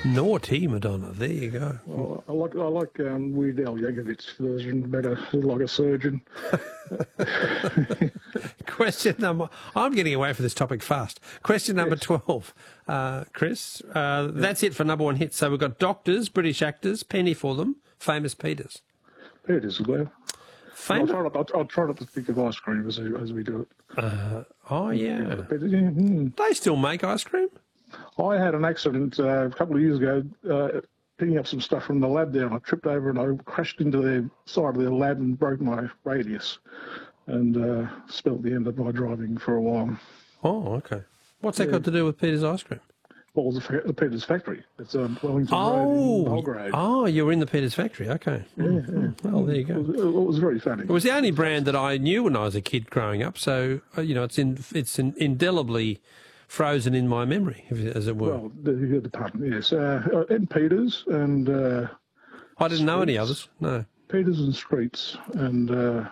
Naughty Madonna. There you go. Well, I like Weird Al Yankovic's version better, like a surgeon. Question number... I'm getting away from this topic fast. Question number 12. Chris, that's it for number one hits. So we've got doctors, British actors, penny for them, famous Peters. Peters as well. I'll try not to think of ice cream as we do it. Oh, yeah. Mm. They still make ice cream? I had an accident a couple of years ago picking up some stuff from the lab there, and I tripped over and I crashed into the side of their lab and broke my radius and spelt the end of my driving for a while. Oh, okay. What's that got to do with Peters Ice Cream? Well, it's the Peters factory. It's Wellington Road in Belgrade. Oh, you were in the Peters factory. Okay. Yeah. Well, there you go. It was very funny. It was the only brand that I knew when I was a kid growing up, so it's indelibly frozen in my memory, as it were. Well, the pardon, yes. And Peters and... I didn't know any others, no. Peters and Streets, and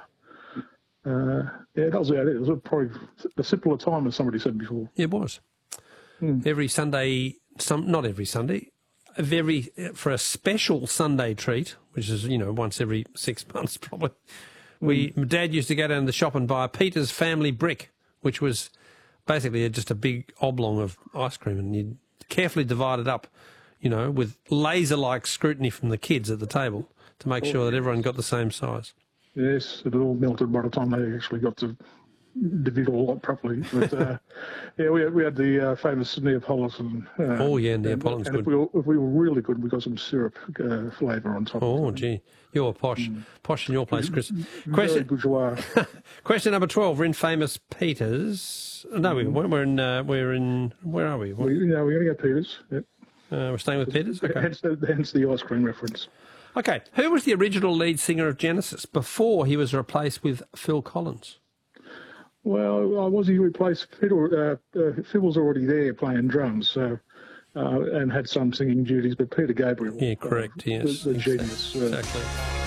that was about it. It was probably a simpler time, as somebody said before. It was. Every Sunday, not every Sunday, for a special Sunday treat, which is, once every 6 months probably, Dad used to go down to the shop and buy a Peters family brick, which was basically just a big oblong of ice cream, and you'd carefully divide it up, with laser-like scrutiny from the kids at the table to make sure that everyone got the same size. Yes, it all melted by the time they actually got to divvy it all up properly. But we had the famous Neapolitan. Neapolitan's good. If we were really good, we got some syrup flavour on top. Oh, gee, you're posh, posh in your place, Chris. Very bourgeois. Question number 12. We're in famous Peters. No, we weren't. We're in. Where are we? We're going to go Peters. Yep. We're staying with Peters. Okay. Hence the ice cream reference. Okay. Who was the original lead singer of Genesis before he was replaced with Phil Collins? Well, was he replaced? Phil was already there playing drums, so and had some singing duties. But Peter Gabriel, correct. Yes, the genius. Exactly.